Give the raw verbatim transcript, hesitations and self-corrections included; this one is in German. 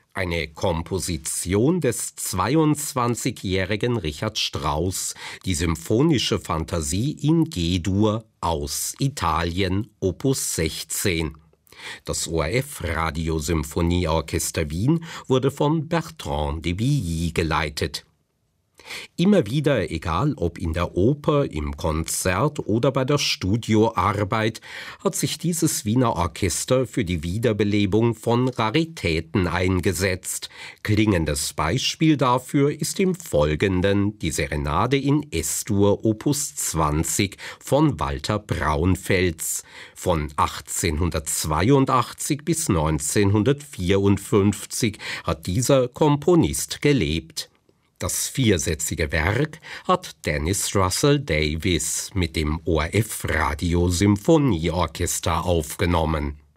Eine Komposition des zweiundzwanzigjährigen Richard Strauss, die symphonische Fantasie in G-Dur aus Italien, Opus sechzehn. Das O R F-Radiosymphonieorchester Wien wurde von Bertrand de Billy geleitet. Immer wieder, egal ob in der Oper, im Konzert oder bei der Studioarbeit, hat sich dieses Wiener Orchester für die Wiederbelebung von Raritäten eingesetzt. Klingendes Beispiel dafür ist im Folgenden die Serenade in Es-Dur Opus zwanzig von Walter Braunfels. Von achtzehnhundertzweiundachtzig bis neunzehnhundertvierundfünfzig hat dieser Komponist gelebt. Das viersätzige Werk hat Dennis Russell Davies mit dem O R F Radiosymphonieorchester aufgenommen.